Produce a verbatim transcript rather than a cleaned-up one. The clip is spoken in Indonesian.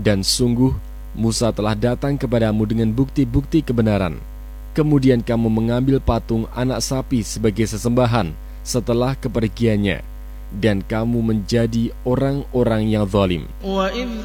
Dan sungguh, Musa telah datang kepadamu dengan bukti-bukti kebenaran. Kemudian kamu mengambil patung anak sapi sebagai sesembahan setelah kepergiannya, dan kamu menjadi orang-orang yang zalim.